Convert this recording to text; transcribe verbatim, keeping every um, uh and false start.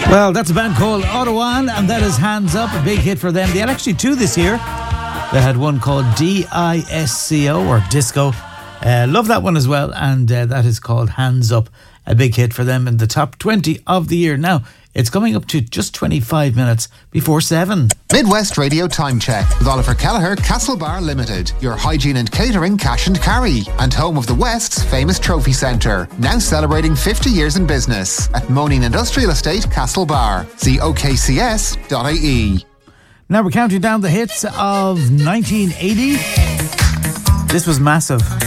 Well, that's a band called Autowan, and that is Hands Up, a big hit for them. They had actually two this year. They had one called D I S C O, or Disco. Uh, love that one as well, and uh, that is called Hands Up, a big hit for them in the top twenty of the year. Now, it's coming up to just twenty-five minutes before seven. Midwest Radio Time Check with Oliver Kelleher, Castlebar Limited, your hygiene and catering cash and carry, and home of the West's famous trophy centre, now celebrating fifty years in business at Moaning Industrial Estate, Castlebar. See O K C S dot I E. Now we're counting down the hits of nineteen eighty. This was massive.